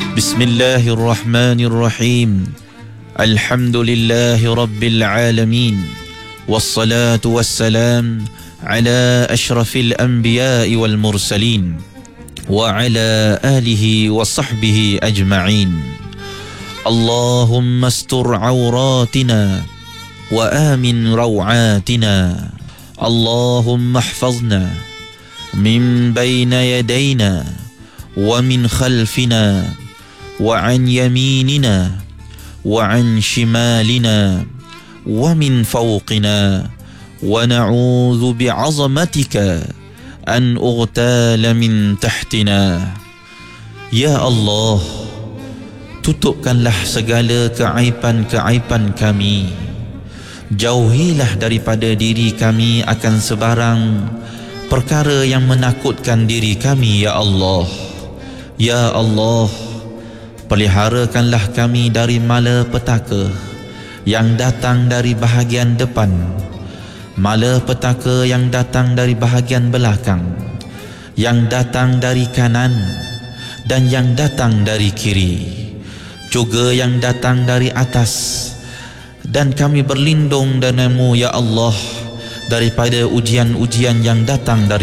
Bismillahirrahmanirrahim. Alhamdulillahi rabbil alamin. Wassalatu wassalam ala ashrafil anbiya'i wal mursalin wa ala alihi wa sahbihi ajma'in. Allahumma astur awratina wa amin rawatina. Allahumma ihfazna min bayna yadayna wa min khalfina wa an yaminina wa an shimalina wa min fawqina wa na'udzu bi'azamatika an ughtala min tahtina. Ya Allah, tutupkanlah segala keaiban-keaiban kami. Jauhilah daripada diri kami akan sebarang perkara yang menakutkan diri kami, ya Allah. Ya Allah, peliharakanlah kami dari malapetaka yang datang dari bahagian depan, malapetaka yang datang dari bahagian belakang, yang datang dari kanan dan yang datang dari kiri, juga yang datang dari atas. Dan kami berlindung denganmu, ya Allah, daripada ujian-ujian yang datang dari